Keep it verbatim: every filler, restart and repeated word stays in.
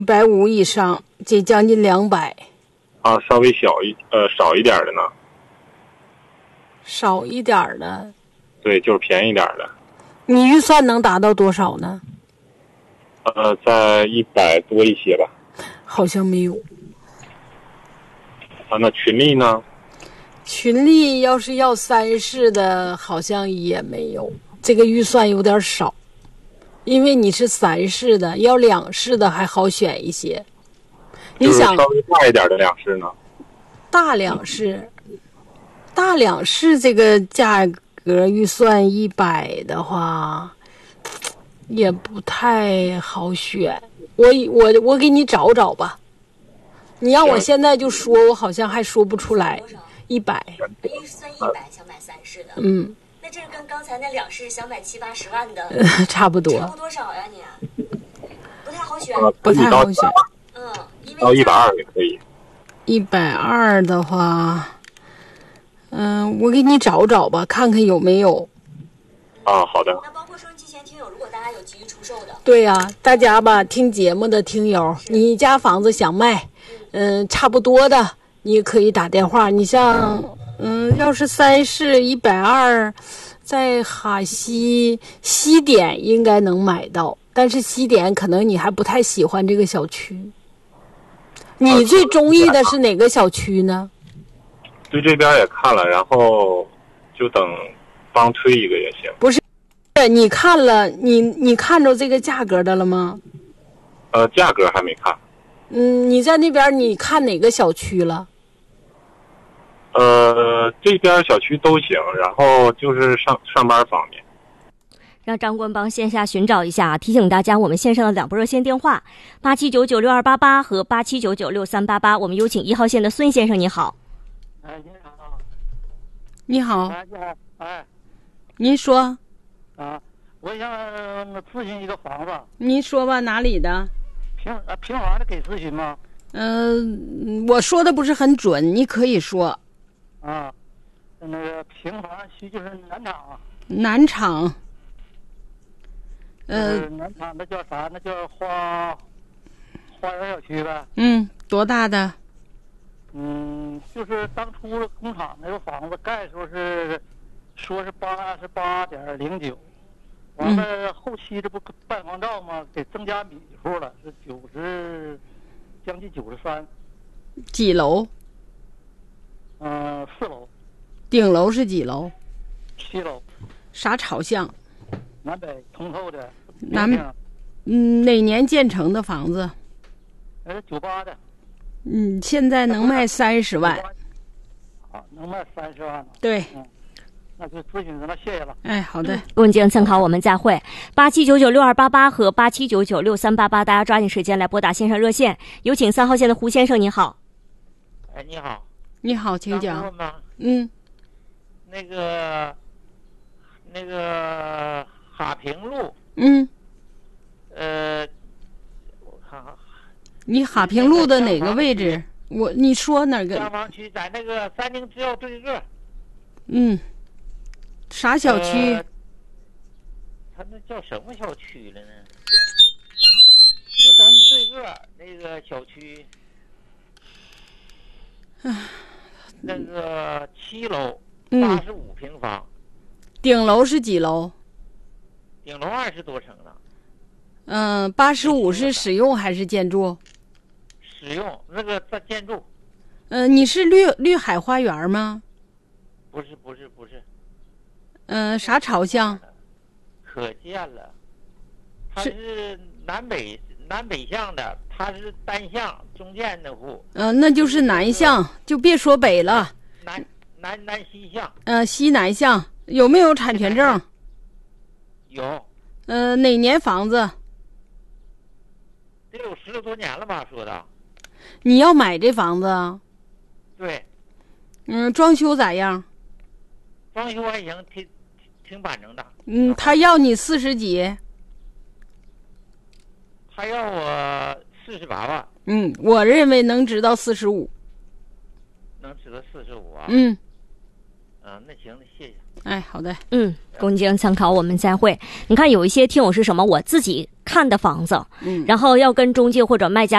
一百五以上，这将近两百。 啊，稍微小一呃少一点的呢？ 少一点的。 对，就是便宜点的。 你预算能达到多少呢？ 呃，在一百多一些吧。 好像没有。 啊，那群力呢？ 群力要是要三室的，好像也没有，这个预算有点少，因为你是三室的，要两室的还好选一些。你想稍微大一点的两室呢？ 大两室，大两室这个价格预算一百的话，也不太好选。我我我给你找找吧。你让我现在就说，我好像还说不出来。一百， 预算一百想买三室的， 嗯， 那这跟刚才那两室想买七八十万的差不多。 差不多少呀你？不太好选， 不太好选。 嗯，因为到一百二也可以。 一百二的话，嗯、呃，我给你找找吧，看看有没有。 啊，好的。 那包括收音机前听友，如果大家有急于出售的， 对呀、啊，大家吧，听节目的听友，你家房子想卖，嗯、呃，差不多的。你也可以打电话，你像，嗯，要是三室一百二，在哈西西点应该能买到，但是西点可能你还不太喜欢这个小区。你最中意的是哪个小区呢？ 对这边也看了，然后就等帮推一个也行。 不是，你看了，你你看着这个价格的了吗？ 呃，价格还没看。 嗯，你在那边你看哪个小区了？ 呃，这边小区都行，然后就是上上班方面。 让张官帮线下寻找一下，提醒大家，我们线上的两部热线电话八七九九六二八八和八七九九六三八八。我们有请一号线的孙先生，你好。 哎，你好。 你好。 哎，你好。哎， 您说。 啊，我想咨询一个房子。 您说吧，哪里的？ 平啊平房的给咨询吗？ 嗯、呃，我说的不是很准，你可以说。 啊，那个平房区就是南厂。 南厂。呃， 南厂那叫啥？那叫花花园小区呗。 嗯，多大的？ 嗯，就是当初工厂那个房子盖的时候是说是八十八点零九，完了后期这不办房照吗？给增加米数了，是九十，将近九十三。 几楼？ 嗯、呃，四楼。 顶楼是几楼？ 七楼。 啥朝向？ 南北通透的。 南，嗯，哪年建成的房子？ 呃，九八的。 嗯，现在能卖三十万。 啊，能卖三十万。 对。 嗯，那就咨询了，谢谢了。 哎，好的。 问经参考，我们再会。八七九九六二八八和八七九九六三八八，大家抓紧时间来拨打线上热线。有请三号线的胡先生，你好。 哎，你好。 你好，请讲。 嗯。那个，那个哈平路。 嗯。 呃，我看看。 你哈平路的哪个位置？我你说哪个？ 消防区在那个三菱制药对个。 嗯。啥小区？ 呃、他那叫什么小区了呢？就咱对个那个小区。 唉。 那个七楼，八十五平方。 顶楼是几楼？ 顶楼二十多层了。 嗯，八十五是使用还是建筑？ 使用那个在建筑。 嗯、呃，你是绿绿海花园吗？ 不是不是不是。 嗯、呃，啥朝向？ 可见了，它是南北南北向的，它是单向中间那户。 嗯、呃，那就是南向，就别说北了。 南南南西向。 呃，西南向。有没有产权证？ 有。 呃，哪年房子？ 得有十多年了吧？说的。 你要买这房子啊？ 对。 嗯，装修咋样？ 装修还行，挺挺板正的。 嗯，他要你四十几。 他要我四十八万。 嗯，我认为能值到四十五。 能值到四十五啊？ 嗯。 嗯、呃，那行，那谢谢。 哎，好的。 嗯，供经参考，我们再会。你看有一些听友是什么？我自己看的房子， 嗯， 然后要跟中介或者卖家